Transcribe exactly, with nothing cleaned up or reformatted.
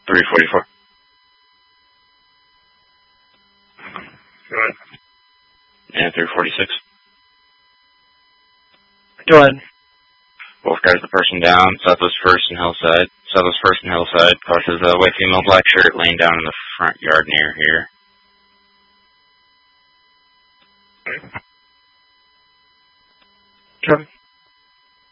three forty-four. Go ahead. And three forty-six. Go ahead. Both guys, the person down, Southwest First and Hillside. Southwest First and Hillside. Causes a white female black shirt laying down in the front yard near here. Okay. Kevin.